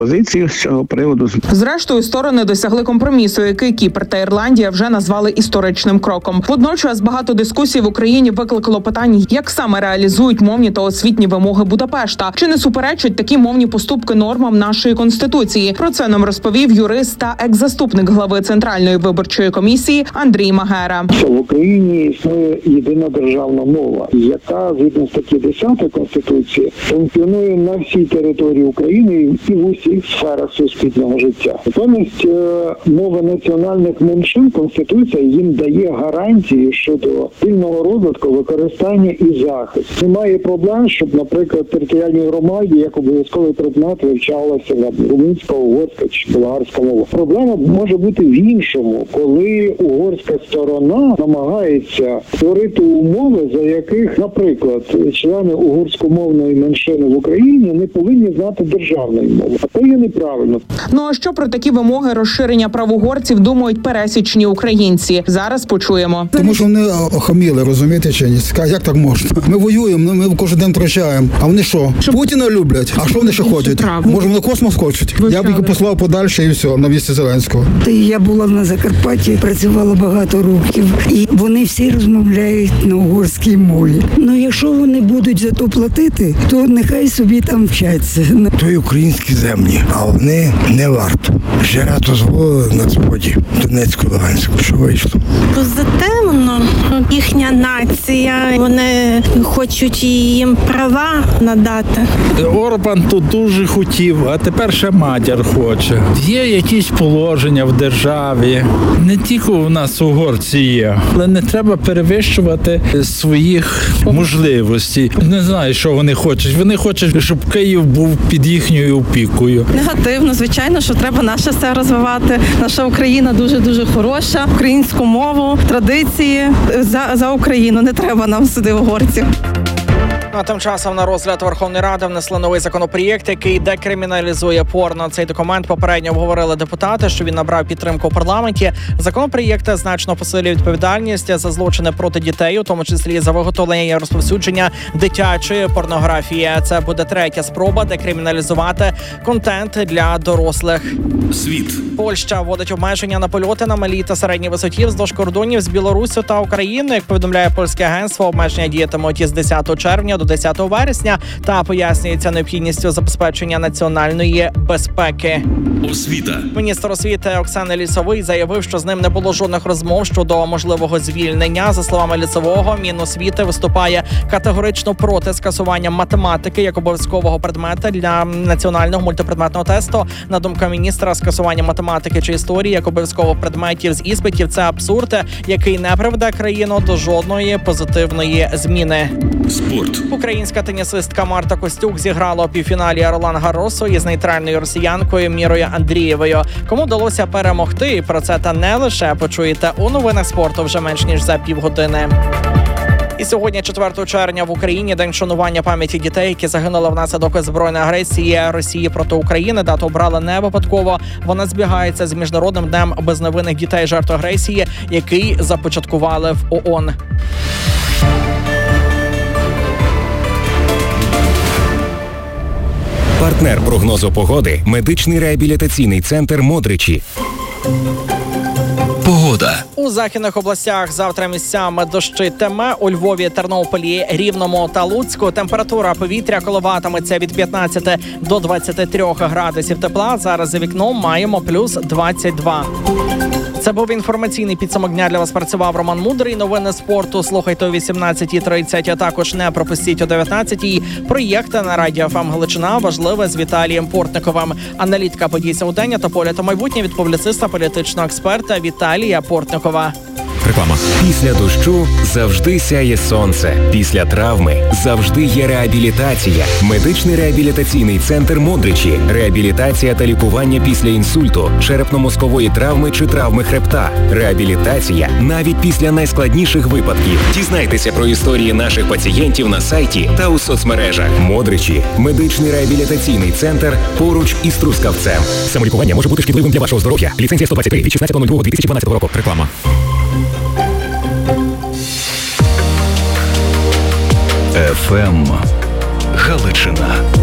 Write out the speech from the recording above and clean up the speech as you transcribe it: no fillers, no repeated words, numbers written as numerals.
позиції з цього приводу. Зрештою, сторони досягли компромісу, який Кіпр та Ірландія вже назвали історичним кроком. Водночас багато дискусій в Україні викликало питання, як саме реалізують мовні та освітні вимоги Будапешта. Чи не суперечать такі мовні поступки нормам нашої Конституції? Про це нам розповів юрист та екс-заступник глави Центральної виборчої комісії Андрій Магера. В Україні існує єдина державна мова, яка згідно статті 10 Конституції функціонує на всій території України і в усіх сферах суспільного життя. Натомість мови національних меншин Конституція їм дає гарантії щодо спільного розвитку, використання і захисту. Немає проблем, щоб, наприклад, в територіальній громаді як обов'язковий предмет вивчалася румунська, угорська чи болгарська мова. Проблема може бути в іншому, коли угорська сторона намагається створити умови, за яких, наприклад, члени угорськомовної меншини в Україні не повинні знати державної мови. А то є неправильно. Ну а що про такі вимоги розширення прав угорців думають пересічні українці? Зараз почуємо. Тому що вони охаміли, розумієте чи ні? Як так можна? Ми воюємо, ми кожен день втрачаємо. А вони що? Путіна люблять? А що вони ще хочуть? Може вони космос хочуть? Я б їх послав подальше і все, на місці Зеленського. Я була на Закарпатті, працювала багато років, і вони всі розмовляють на угорській мові. Ну, якщо вони будуть за то платити, то нехай собі там вчаться. То й українські землі, а вони не варто. Ще раз дозволили на сході Донецьку, Луганську, що вийшло. Позитивно. Їхня нація, вони хочуть їм права надати. Орбан тут дуже хотів, а тепер ще Мадяр хоче. Є якісь положення в державі. Не тільки у нас угорці є, але не треба перевищувати своїх можливостей. Не знаю, що вони хочуть. Вони хочуть, щоб Київ був під їхньою опікою. Негативно, звичайно, що треба наше все розвивати. Наша Україна дуже-дуже хороша. Українську мову, традиції за Україну. Не треба нам сюди угорців. А тим часом на розгляд Верховної Ради внесли новий законопроєкт, який декриміналізує порно. Цей документ попередньо обговорили депутати, що він набрав підтримку у парламенті. Законопроєкт значно посилює відповідальність за злочини проти дітей, у тому числі за виготовлення і розповсюдження дитячої порнографії. Це буде третя спроба декриміналізувати контент для дорослих. Світ. Польща вводить обмеження на польоти на малій та середній висоті вздовж кордонів з Білоруссю та Україною. Як повідомляє польське агентство, обмеження діятимуть із 10 червня до 10 вересня та пояснюється необхідністю забезпечення національної безпеки. Освіта. Міністр освіти Оксани Лісовий заявив, що з ним не було жодних розмов щодо можливого звільнення. За словами Лісового, Міносвіти виступає категорично проти скасування математики як обов'язкового предмета для національного мультипредметного тесту. На думку міністра, скасування математики чи історії як обов'язкових предметів з іспитів – це абсурд, який не приведе країну до жодної позитивної зміни. Спорт. Українська тенісистка Марта Костюк зіграла у півфіналі Ролан-Гарросу із нейтральною росіянкою Мірою Андрієвою. Кому вдалося перемогти? Про це та не лише почуєте у новинах спорту вже менш ніж за півгодини. І сьогодні, 4 червня, в Україні день шанування пам'яті дітей, які загинули внаслідок збройної агресії Росії проти України. Дату обрали не випадково. Вона збігається з Міжнародним днем безневинних дітей жертв агресії, який започаткували в ООН. Партнер прогнозу погоди – медичний реабілітаційний центр «Модричі». Погода. У західних областях завтра місцями дощитиме. У Львові, Тернополі, Рівному та Луцьку температура повітря коливатиметься від 15 до 23 градусів тепла. Зараз за вікном маємо плюс 22. Це був інформаційний підсумок дня. Для вас працював Роман Мудрий. Новини спорту слухайте о 18:30, а також не пропустіть о 19:00. Проєкт на Радіо ФМ Галичина важливе з Віталієм Портниковим. Аналітика подій сьогодення та поля та майбутнє від публіциста, політичного експерта Віталія Портникова. Реклама. Після дощу завжди сяє сонце. Після травми завжди є реабілітація. Медичний реабілітаційний центр «Модричі». Реабілітація та лікування після інсульту, черепно-мозкової травми чи травми хребта. Реабілітація навіть після найскладніших випадків. Дізнайтеся про історії наших пацієнтів на сайті та у соцмережах. «Модричі» – медичний реабілітаційний центр поруч із Трускавцем. Самолікування може бути шкідливим для вашого здоров'я. Ліцензія 123 від 16.02.2012 року. Реклама. ФМ Галичина.